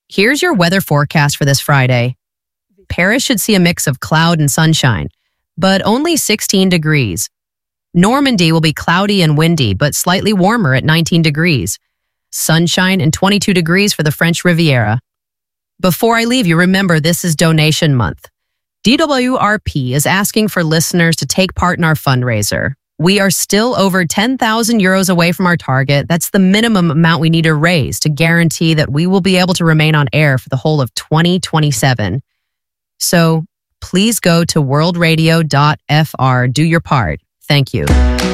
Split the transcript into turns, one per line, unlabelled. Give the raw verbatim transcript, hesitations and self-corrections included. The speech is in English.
Here's your weather forecast for this Friday. Paris should see a mix of cloud and sunshine, but only sixteen degrees. Normandy will be cloudy and windy, but slightly warmer at nineteen degrees. Sunshine and twenty-two degrees for the French Riviera. Before I leave you, remember this is donation month. D W R P is asking for listeners to take part in our fundraiser. We are still over ten thousand euros away from our target. That's the minimum amount we need to raise to guarantee that we will be able to remain on air for the whole of twenty twenty-seven. So please go to world radio dot f r. Do your part. Thank you.